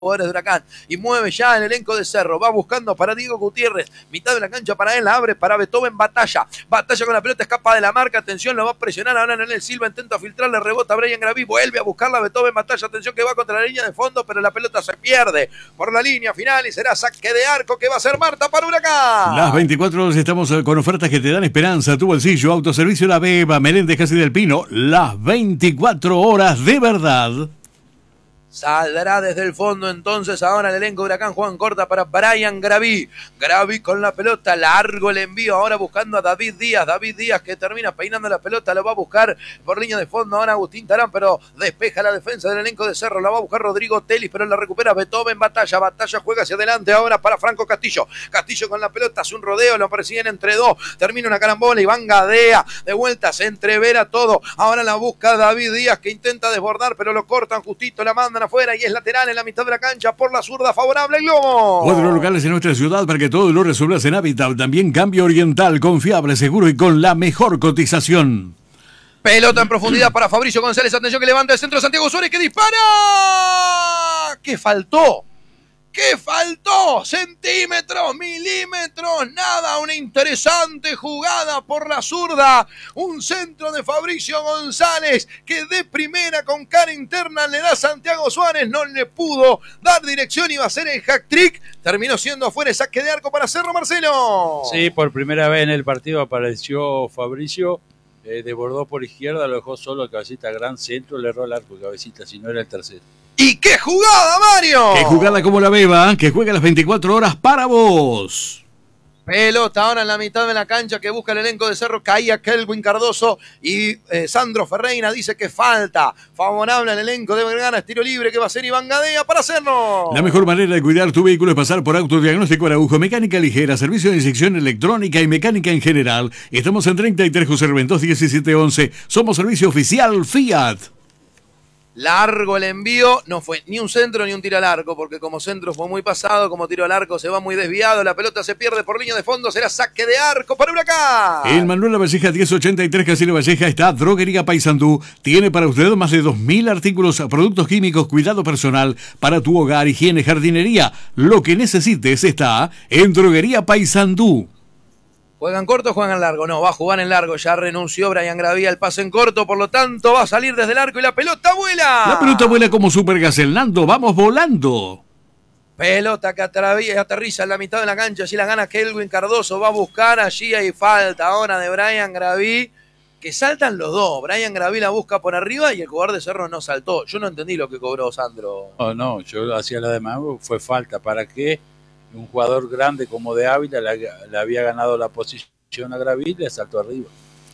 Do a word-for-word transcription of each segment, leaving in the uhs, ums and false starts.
jugadores de Huracán y mueve ya el elenco de Cerro, va buscando para Diego Gutiérrez, mitad de la cancha para él, la abre para Beethoven, batalla, batalla con la pelota, escapa de la marca, atención, lo va a presionar ahora en el Silva, intenta filtrar, le rebota a Brian Graví, vuelve a buscarla, Beethoven, batalla, atención que va contra la línea de fondo, pero la pelota se pierde por la línea final y será saque de arco que va a ser Marta para Huracán. Las veinticuatro horas estamos con ofertas que te dan esperanza, tu bolsillo, autoservicio La Beba, Meléndez Casi del Pino, las veinticuatro horas de verdad. Saldrá desde el fondo entonces ahora el elenco de Huracán. Juan corta para Brian Graví. Graví con la pelota, largo el envío ahora buscando a David Díaz. David Díaz que termina peinando la pelota, lo va a buscar por línea de fondo ahora Agustín Tarán, pero despeja la defensa del elenco de Cerro. La va a buscar Rodrigo Telis, pero la recupera Beethoven. Batalla, batalla, juega hacia adelante ahora para Franco Castillo. Castillo con la pelota, hace un rodeo, lo persiguen entre dos. Termina una carambola, Iván Gadea. De vuelta se entrevera todo. Ahora la busca David Díaz que intenta desbordar, pero lo cortan justito, la mandan afuera y es lateral en la mitad de la cancha por la zurda favorable el Globo. Cuatro locales en nuestra ciudad para que todo lo resuelvas en Habitat. También cambio oriental, confiable, seguro y con la mejor cotización. Pelota en profundidad para Fabricio González. Atención que levanta el centro Santiago Suárez que dispara. ¿Qué faltó? ¿Qué faltó? Centímetros, milímetros, nada. Una interesante jugada por la zurda. Un centro de Fabricio González que de primera con cara interna le da a Santiago Suárez. No le pudo dar dirección, iba a ser el hat-trick. Terminó siendo afuera, saque de arco para Cerro, Marcelo. Sí, por primera vez en el partido apareció Fabricio. Eh, desbordó por izquierda, lo dejó solo a Cabecita, gran centro, le erró el arco Cabecita, si no era el tercero. ¡Y qué jugada, Mario! ¡Qué jugada como La Beba, que juega las veinticuatro horas para vos! Pelota ahora en la mitad de la cancha que busca el elenco de Cerro. Caía Kelvin Cardoso y eh, Sandro Ferreira dice que falta. Favorable al elenco de Vergara. Estilo libre que va a ser Iván Gadea para hacerlo. La mejor manera de cuidar tu vehículo es pasar por Autodiagnóstico Araujo. Mecánica ligera, servicio de inyección electrónica y mecánica en general. Estamos en treinta y tres José Reventós diecisiete once. Somos servicio oficial Fiat. Largo el envío, no fue ni un centro ni un tiro al arco, porque como centro fue muy pasado, como tiro al arco se va muy desviado, la pelota se pierde por línea de fondo, será saque de arco para Huracán. En Manuel Lavalleja diez ochenta y tres Casino Valleja está Droguería Paysandú. Tiene para usted más de dos mil artículos, productos químicos, cuidado personal para tu hogar, higiene, jardinería. Lo que necesites está en Droguería Paysandú. ¿Juegan corto o juegan largo? No, va a jugar en largo. Ya renunció Brian Gravía al pase en corto, por lo tanto va a salir desde el arco y la pelota vuela. La pelota vuela como Supergas el Nando, vamos volando. Pelota que aterriza en la mitad de la cancha, así la gana Kelvin Cardoso, va a buscar, allí hay falta ahora de Brian Graví, que saltan los dos. Brian Graví la busca por arriba y el jugador de Cerro no saltó. Yo no entendí lo que cobró Sandro. No, no, yo hacía la demás, fue falta. ¿Para qué? Un jugador grande como de Ávila le, le había ganado la posición a Graví y le saltó arriba.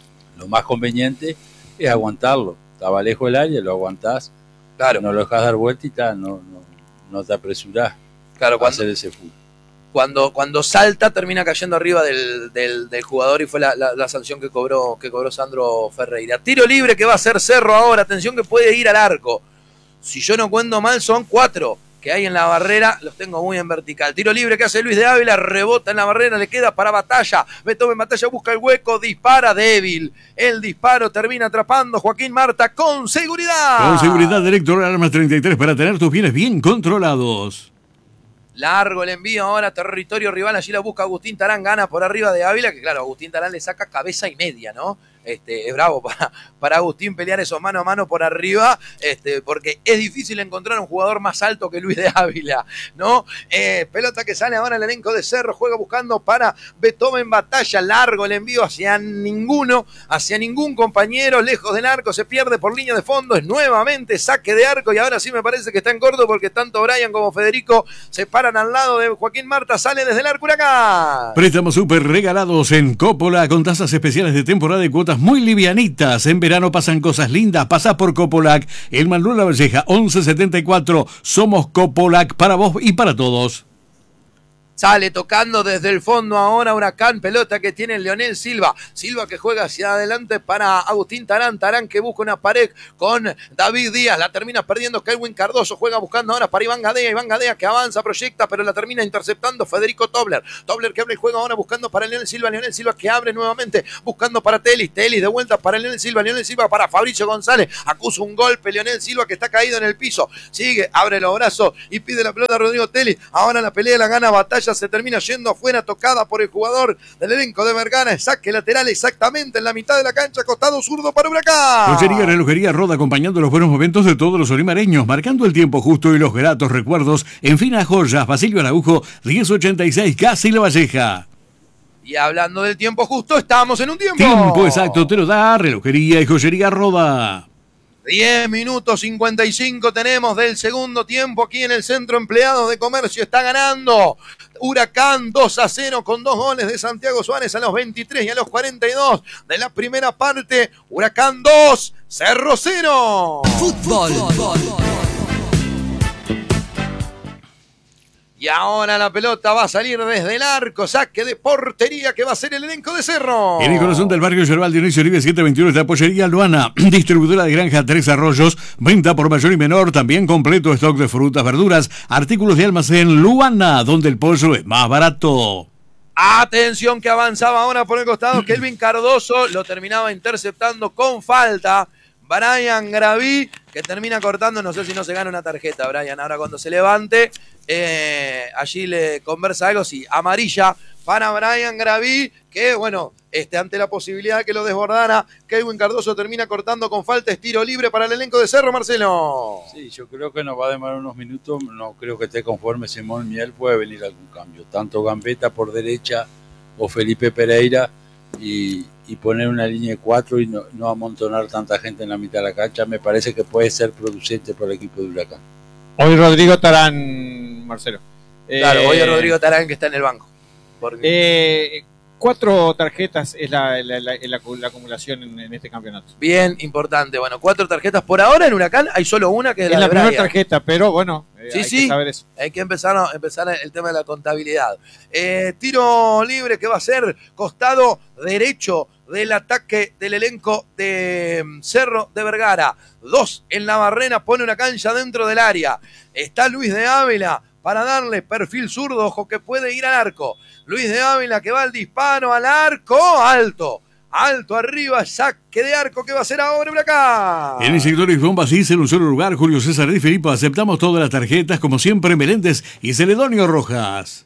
Lo más conveniente es aguantarlo. Estaba lejos del área, lo aguantás. Claro. No lo dejás dar vuelta y tal, no, no, no te apresurás claro, a cuando, hacer ese fútbol. Cuando, cuando salta termina cayendo arriba del, del, del jugador y fue la, la, la sanción que cobró, que cobró Sandro Ferreira. Tiro libre que va a hacer Cerro ahora. Atención que puede ir al arco. Si yo no cuento mal son cuatro que hay en la barrera, los tengo muy en vertical. Tiro libre que hace Luis de Ávila, rebota en la barrera, le queda para Batalla. Beethoven Batalla busca el hueco, dispara débil. El disparo termina atrapando Joaquín Marta con seguridad. Con seguridad Electoral Armas treinta y tres para tener tus bienes bien controlados. Largo el envío ahora, territorio rival, allí la busca Agustín Tarán, gana por arriba de Ávila, que claro, Agustín Tarán le saca cabeza y media, ¿no? Este, es bravo para, para Agustín pelear eso mano a mano por arriba, este, porque es difícil encontrar un jugador más alto que Luis de Ávila, ¿no? Eh, pelota que sale ahora el elenco de Cerro, juega buscando para Beethoven Batalla, largo el envío hacia ninguno, hacia ningún compañero, lejos del arco, se pierde por línea de fondo, es nuevamente saque de arco y ahora sí me parece que está en corto porque tanto Brian como Federico se paran al lado de Joaquín Marta, sale desde el arco Huracán. Préstamos súper regalados en Coppola con tasas especiales de temporada y cuotas muy livianitas. En verano pasan cosas lindas. Pasá por Copolac. El Manuel Lavalleja once setenta y cuatro. Somos Copolac para vos y para todos. Sale tocando desde el fondo ahora Huracán, pelota que tiene Leonel Silva. Silva que juega hacia adelante para Agustín Tarán. Tarán que busca una pared con David Díaz. La termina perdiendo Kelvin Cardoso. Juega buscando ahora para Iván Gadea. Iván Gadea que avanza, proyecta, pero la termina interceptando Federico Tobler. Tobler que abre el juego ahora buscando para Leonel Silva. Leonel Silva que abre nuevamente buscando para Telis. Telis de vuelta para Leonel Silva. Leonel Silva para Fabricio González. Acusa un golpe Leonel Silva que está caído en el piso. Sigue, abre los brazos y pide la pelota a Rodrigo Telis. Ahora la pelea la gana Batalla. Se termina yendo afuera, tocada por el jugador del elenco de Vergara. Saque lateral exactamente en la mitad de la cancha, costado zurdo para Huracán. Joyería Relojería Roda, acompañando los buenos momentos de todos los olimareños, marcando el tiempo justo y los gratos recuerdos en finas joyas. Basilio Araujo, diez ochenta y seis, Casi La Valleja. Y hablando del tiempo justo, estamos en un tiempo. Tiempo exacto te lo da Relojería y Joyería Roda. diez minutos cincuenta y cinco tenemos del segundo tiempo aquí en el Centro Empleados de Comercio. Está ganando Huracán dos a cero con dos goles de Santiago Suárez a los veintitrés y a los cuarenta y dos de la primera parte. Huracán dos, Cerro cero. Fútbol. Y ahora la pelota va a salir desde el arco, saque de portería que va a ser el elenco de Cerro. En el corazón del barrio Yerbal, Dionisio Uribe setecientos veintiuno, de Pollería Luana, distribuidora de granja Tres Arroyos, venta por mayor y menor, también completo stock de frutas, verduras, artículos de almacén Luana, donde el pollo es más barato. Atención que avanzaba ahora por el costado, Kelvin Cardoso lo terminaba interceptando con falta. Brian Graví, que termina cortando, no sé si no se gana una tarjeta, Brian, ahora cuando se levante, eh, allí le conversa algo, sí, amarilla para Brian Graví, que bueno, este, ante la posibilidad de que lo desbordara, Kelvin Cardoso termina cortando con falta, es tiro libre para el elenco de Cerro, Marcelo. Sí, yo creo que nos va a demorar unos minutos, no creo que esté conforme Simón Miel, puede venir algún cambio, tanto Gambetta por derecha o Felipe Pereira, y, y poner una línea de cuatro y no, no amontonar tanta gente en la mitad de la cancha, me parece que puede ser producente para el equipo de Huracán. Hoy Rodrigo Tarán, Marcelo. Claro, eh, hoy es Rodrigo Tarán que está en el banco. Porque... Eh, cuatro tarjetas es la, la, la, la, la acumulación en, en este campeonato. Bien, importante. Bueno, cuatro tarjetas por ahora en Huracán. Hay solo una que es, es la, la de primera Brian. tarjeta, pero bueno, eh, sí, hay sí, que saber eso. Hay que empezar, a, empezar el tema de la contabilidad. Eh, tiro libre que va a ser costado derecho del ataque del elenco de Cerro de Vergara. Dos en la barrera, pone una cancha dentro del área. Está Luis de Ávila para darle perfil zurdo, ojo que puede ir al arco. Luis de Ávila que va al disparo, al arco, alto. Alto arriba, saque de arco que va a ser ahora Huracán. En el sector de bombas sí, en un solo lugar, Julio César Di Filippo, aceptamos todas las tarjetas, como siempre, Meléndez y Celedonio Rojas.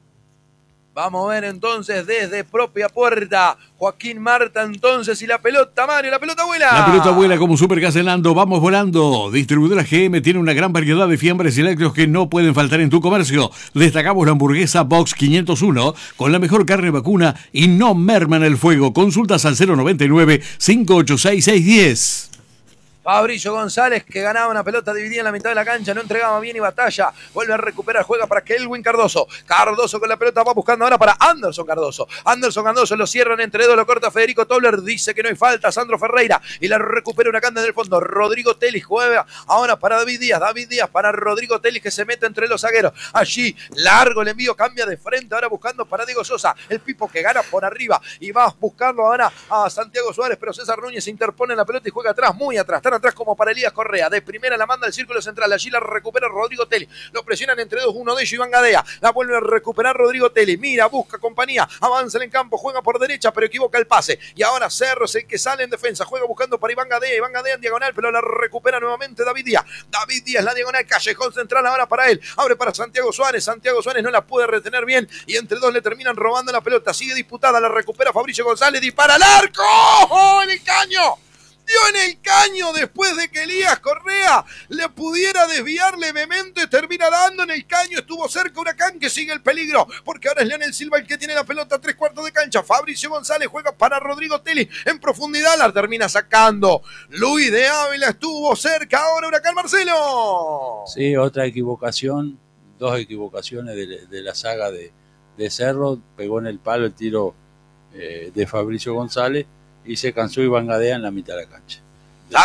Vamos a ver entonces desde propia puerta. Joaquín Marta entonces y la pelota, Mario, la pelota vuela. La pelota vuela como Supergas Helando, vamos volando. Distribuidora G M tiene una gran variedad de fiambres y lácteos que no pueden faltar en tu comercio. Destacamos la hamburguesa Box quinientos uno con la mejor carne vacuna y no merman el fuego. Consultas al cero noventa y nueve, cinco ocho seis, seis diez. Fabricio González que ganaba una pelota dividida en la mitad de la cancha, no entregaba bien y Batalla vuelve a recuperar, juega para Kelvin Cardoso. Cardoso con la pelota va buscando ahora para Anderson Cardoso. Anderson Cardoso lo cierran entre dos, lo corta Federico Tobler, dice que no hay falta, Sandro Ferreira y la recupera Huracán desde el fondo. Rodrigo Telis juega ahora para David Díaz, David Díaz para Rodrigo Telis que se mete entre los zagueros. Allí largo el envío, cambia de frente ahora buscando para Diego Sosa, el Pipo que gana por arriba y va buscando ahora a Santiago Suárez, pero César Núñez se interpone en la pelota y juega atrás, muy atrás, tan atrás como para Elías Correa, de primera la manda al círculo central, allí la recupera Rodrigo Telis, lo presionan entre dos, uno de ellos Iván Gadea, la vuelve a recuperar Rodrigo Telis, mira, busca compañía, avanza en el campo, juega por derecha pero equivoca el pase, y ahora Cerro es el que sale en defensa, juega buscando para Iván Gadea, Iván Gadea en diagonal, pero la recupera nuevamente David Díaz, David Díaz la diagonal, callejón central ahora para él, abre para Santiago Suárez, Santiago Suárez no la puede retener bien, y entre dos le terminan robando la pelota, sigue disputada, la recupera Fabricio González, dispara al arco, ¡oh, en el caño! Dio en el caño después de que Elías Correa le pudiera desviarle Memento y termina dando en el caño. Estuvo cerca Huracán que sigue el peligro porque ahora es Leonel Silva el que tiene la pelota a tres cuartos de cancha. Fabricio González juega para Rodrigo Telis en profundidad, la termina sacando. Luis de Ávila estuvo cerca, ahora Huracán Marcelo. Sí, otra equivocación, dos equivocaciones de, de la saga de, de Cerro, pegó en el palo el tiro eh, de Fabricio González y se cansó Iván Gadea en la mitad de la cancha. De La,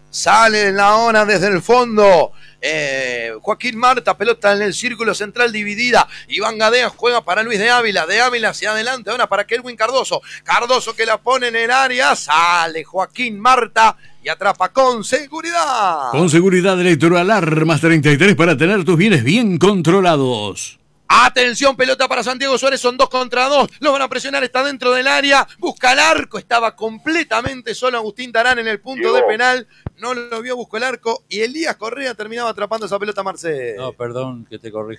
Sale en la hora desde el fondo. Eh, Joaquín Marta, pelota en el círculo central dividida. Iván Gadea juega para Luis de Ávila. De Ávila hacia adelante ahora para Kelvin Cardoso. Cardoso que la pone en el área. Sale Joaquín Marta y atrapa con seguridad. Con seguridad electoral, Armas treinta y tres para tener tus bienes bien controlados. Atención, pelota para Santiago Suárez, son dos contra dos, lo van a presionar, está dentro del área, busca el arco, estaba completamente solo Agustín Tarán en el punto Diego. de penal, no lo vio, buscó el arco y Elías Correa terminaba atrapando esa pelota, Marcelo. No, perdón que te corrija.